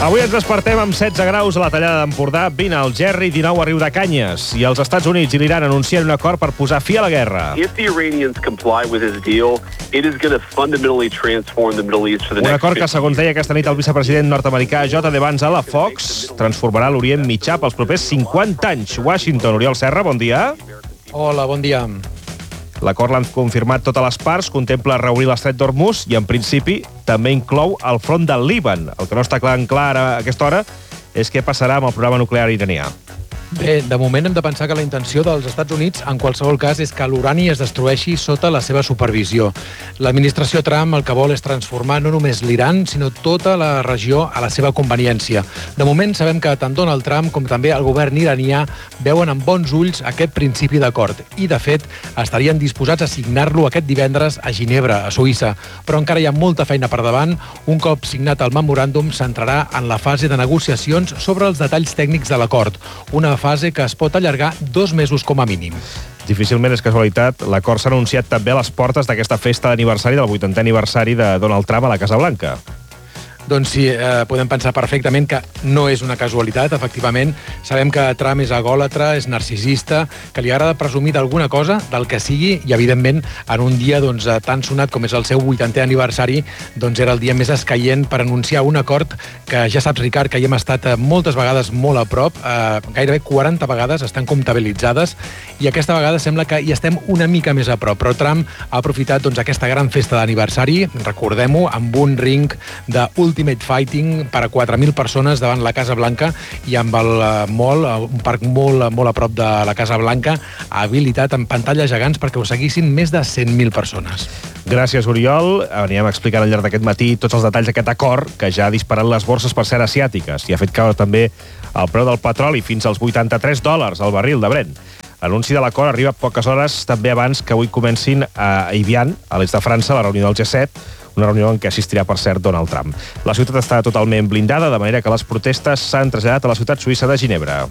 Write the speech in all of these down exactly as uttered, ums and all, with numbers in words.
Avui ens despertem amb setze graus a la Tallada d'Empordà, vint al Gerri, dinou a Riudecanyes. I els Estats Units i l'Iran anuncien un acord per posar fi a la guerra. If the Iranians comply with this deal, it is going to fundamentally transform the Middle East for the Un next acord que, segons deia aquesta nit el vicepresident nord-americà J D Vance a la Fox, transformarà l'Orient Mitjà pels propers cinquanta anys. Washington, Oriol Serra, bon dia. Hola, bon dia. L'acord l'han confirmat totes les parts, contempla reobrir l'estret d'Hormuz i, en principi, també inclou el front del Líban. El que no està clar en clar a aquesta hora és què passarà amb el programa nuclear iranià. Bé, de moment hem de pensar que la intenció dels Estats Units, en qualsevol cas, és que l'urani es destrueixi sota la seva supervisió. L'administració Trump el que vol és transformar no només l'Iran, sinó tota la regió a la seva conveniència. De moment sabem que tant Donald Trump com també el govern iranià veuen amb bons ulls aquest principi d'acord i, de fet, estarien disposats a signar-lo aquest divendres a Ginebra, a Suïssa. Però encara hi ha molta feina per davant. Un cop signat el memoràndum, s'entrarà en la fase de negociacions sobre els detalls tècnics de l'acord. Una fase que es pot allargar dos mesos com a mínim. Difícilment és casualitat, l'acord s'ha anunciat també a les portes d'aquesta festa d'aniversari, del vuitantè aniversari de Donald Trump a la Casa Blanca. Doncs sí, eh, podem pensar perfectament que no és una casualitat, efectivament. Sabem que Trump és agòlatra, és narcisista, que li agrada presumir d'alguna cosa, del que sigui, i evidentment en un dia doncs, tan sonat com és el seu vuitantè aniversari, doncs era el dia més escaient per anunciar un acord que ja saps, Ricard, que hi hem estat moltes vegades molt a prop, eh, gairebé quaranta vegades estan comptabilitzades, i aquesta vegada sembla que hi estem una mica més a prop. Però Trump ha aprofitat doncs, aquesta gran festa d'aniversari, recordem-ho, amb un ring de Ultimate Fighting per a quatre mil persones davant la Casa Blanca i amb el mall, un parc molt, molt a prop de la Casa Blanca, habilitat amb pantalles gegants perquè ho seguissin més de cent mil persones. Gràcies, Oriol. Anirem explicant al llarg d'aquest matí tots els detalls d'aquest acord que ja ha disparat les borses, per cert, asiàtiques i ha fet caure també el preu del petroli fins als vuitanta-tres dòlars al barril de Brent. L'anunci de l'acord arriba poques hores també abans que avui comencin a Evian, a l'est de França, la reunió del G set, una reunió en què assistirà, per cert, Donald Trump. La ciutat està totalment blindada, de manera que les protestes s'han traslladat a la ciutat suïssa de Ginebra.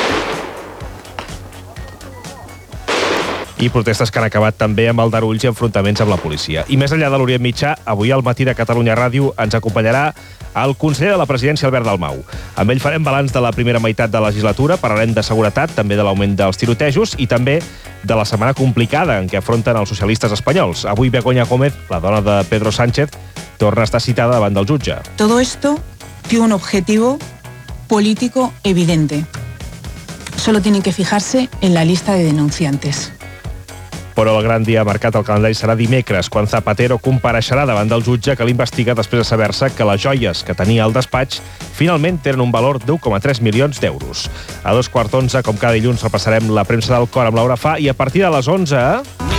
I protestes que han acabat també amb aldarulls i enfrontaments amb la policia. I més enllà de l'Orient Mitjà, avui al matí de Catalunya Ràdio ens acompanyarà el conseller de la presidència, Albert Dalmau. Amb ell farem balanç de la primera meitat de la legislatura, parlarem de seguretat, també de l'augment dels tirotejos i també de la setmana complicada en què afronten els socialistes espanyols. Avui Begoña Gómez, la dona de Pedro Sánchez, torna a estar citada davant del jutge. Todo esto tiene un objetivo político evidente. Solo tienen que fijarse en la lista de denunciantes. Però el gran dia marcat al calendari serà dimecres, quan Zapatero compareixerà davant del jutge que l'investiga després de saber-se que les joies que tenia al despatx finalment tenen un valor d'u coma tres milions d'euros. A dos quarts d'onze, com cada dilluns, repassarem la premsa del cor amb Laura Fa i a partir de les onze...